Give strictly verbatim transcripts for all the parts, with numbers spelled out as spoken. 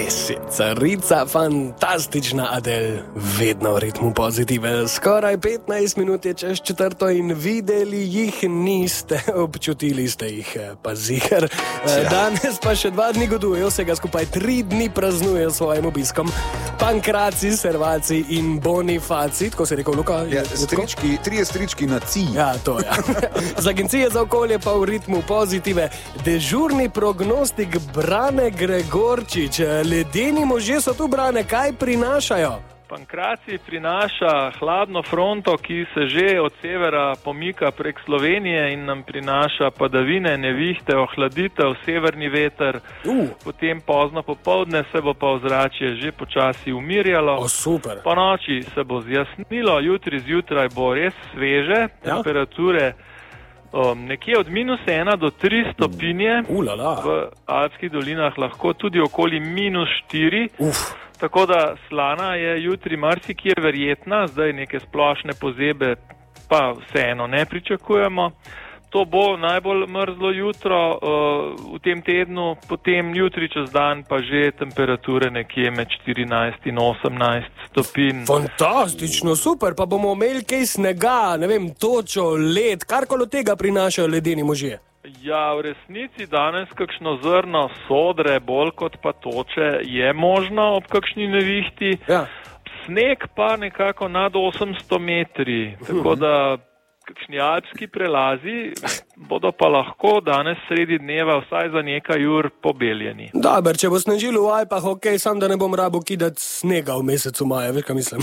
Res je, carica, fantastična Adele, vedno v ritmu pozitive. Skoraj petnajst minut je čez četrto in videli jih niste, občutili ste jih pa ziher. Danes pa še dva dni godujejo, vsega skupaj tri dni praznujejo svojim obiskom. Pankraci, Servaci in Bonifaci, tako se je rekel Luka. Ja, strički, trije strički na ci. Ja, to je. Ja. Z Agencije za okolje pa v ritmu pozitive dežurni prognostik Brane Gregorčič. Ledeni možje so tu, Brane, kaj prinašajo? Pankraci prinaša hladno fronto, ki se že od severa pomika prek Slovenije in nam prinaša padavine, nevihte, ohladitev, severni veter. Uh. Potem pozno popoldne se bo pa ozračje že počasi umirjalo. O, super. Po noči se bo zjasnilo, jutri zjutraj bo res sveže, ja? Temperature um, nekje od minus ena do tri stopinje. Uh, v Alpskih dolinah lahko tudi okoli minus štiri. Uf. Tako da slana je jutri marsikje verjetna, zdaj neke splošne pozebe pa vseeno ne pričakujemo. To bo najbolj mrzlo jutro uh, v tem tednu, potem jutri čez dan pa že temperature nekje med štirinajst in osemnajst stopinj. Fantastično, super, pa bomo imeli kaj snega, ne vem, točo, led, karkoli od tega prinašajo ledeni možje. Ja, v resnici danes kakšno zrno sodre, bolj kot pa toče, je možno ob kakšni nevihti. Ja. Sneg pa nekako nad osemsto metri, tako da kakšni alpski prelazi bodo pa lahko danes sredi dneva vsaj za nekaj ur pobeljeni. Dober, če bo snežilo v Alpah, ok, sam da ne bom rabo kidati snega v mesecu maja, veš, kaj mislim.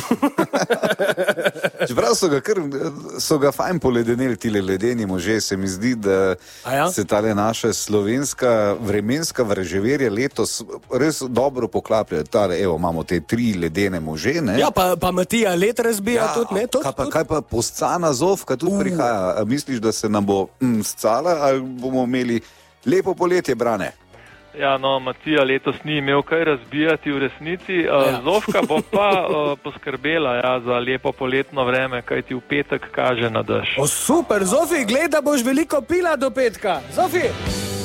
Čeprav so ga, kar, so ga fajn poledenili tile ledeni možje, se mi zdi, da ja? se tale naša slovenska vremenska vraževerja letos res dobro poklaplja. Tale, evo, imamo te tri ledene može, ne? Ja, pa, pa Matija let razbija ja, tudi, ne? Tud, kaj, pa, kaj pa poscana Zofka tudi uh. prihaja? A misliš, da se nam bo mm, scala ali bomo imeli lepo poletje, Brane? Ja, no, Matija letos ni imel kaj razbijati v resnici. Ja. Zofka bo pa uh, poskrbela ja, za lepo poletno vreme, kaj ti v petek kaže na dež. O, super, Zofi, glej, da boš veliko pila do petka. Zofi!